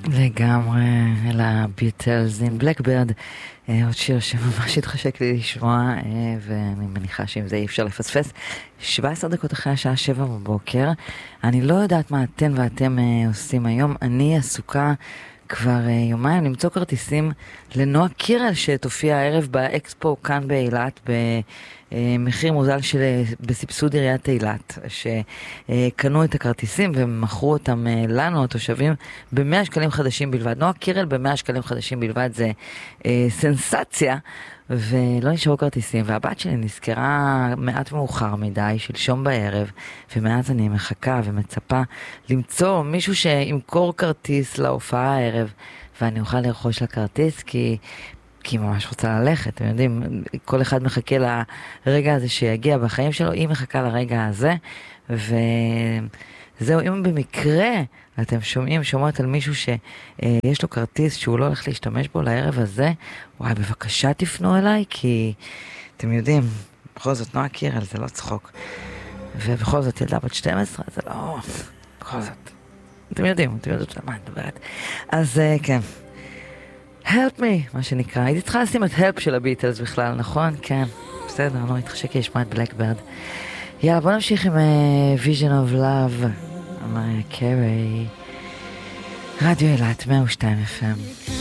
לגמרי, אלה הביטלס עם בלקברד, עוד שיר שממש התחשק לי לשמוע, ואני מניחה שאם זה אי אפשר לפספס. 17 דקות אחרי השעה 7 בבוקר, אני לא יודעת מה אתן ואתם עושים היום, אני עסוקה כבר יומיים למצוא כרטיסים לנועה קירל שתופיע הערב באקספו כאן באילת במחיר מוזל בסבסוד עיריית אילת, שקנו את הכרטיסים ומכרו אותם לנו התושבים ב100 שקלים חדשים בלבד. נועה קירל ב100 שקלים חדשים בלבד זה סנסציה, ולא נשארו כרטיסים, והבת שלי נזכרה מעט מאוחר מדי שלשום בערב, ומאז אני מחכה ומצפה למצוא מישהו שימכור כרטיס להופעה הערב, ואני אוכל לרכוש לה כרטיס, כי היא ממש רוצה ללכת. אתם יודעים, כל אחד מחכה לרגע הזה שיגיע בחיים שלו, היא מחכה לרגע הזה, וזהו, אם במקרה אתם שומעות על מישהו שיש לו כרטיס שהוא לא הולך להשתמש בו לערב הזה, וואי, בבקשה תפנו אליי, כי אתם יודעים, בכל זאת נועה קירל, זה לא צחוק. ובכל זאת ילדה בת 12, זה לא... בכל זאת. אתם יודעים על מה אני מדברת. אז כן. Help me, מה שנקרא. הייתי צריכה לשים את Help של הביטלס בכלל, נכון? כן. בסדר, לא התחשק לי לשמוע את בלקברד. יאללה, בוא נמשיך עם Vision of Love. מריה קרי. רדיו אילת, 102 FM.